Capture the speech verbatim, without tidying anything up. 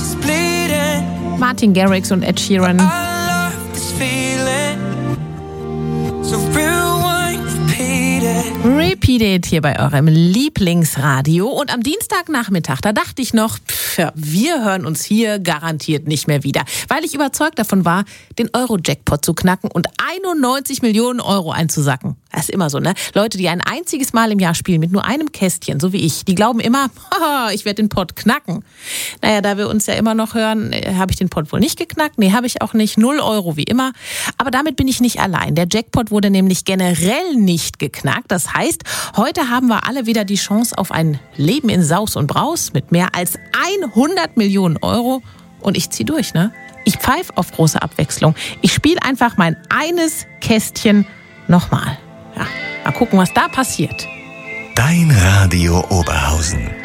Martin Garrix und Ed Sheeran. Repeat it hier bei eurem Lieblingsradio. Und am Dienstagnachmittag, da dachte ich noch, pff, wir hören uns hier garantiert nicht mehr wieder. Weil ich überzeugt davon war, den Euro-Jackpot zu knacken und einundneunzig Millionen Euro einzusacken. Das ist immer so, ne? Leute, die ein einziges Mal im Jahr spielen mit nur einem Kästchen, so wie ich, die glauben immer, haha, ich werde den Pot knacken. Naja, da wir uns ja immer noch hören, habe ich den Pot wohl nicht geknackt. Nee, habe ich auch nicht. Null Euro wie immer. Aber damit bin ich nicht allein. Der Jackpot wurde nämlich generell nicht geknackt. Das heißt, heute haben wir alle wieder die Chance auf ein Leben in Saus und Braus mit mehr als hundert Millionen Euro. Und ich zieh durch, ne? Ich pfeife auf große Abwechslung. Ich spiele einfach mein eines Kästchen nochmal. Ja, mal gucken, was da passiert. Dein Radio Oberhausen.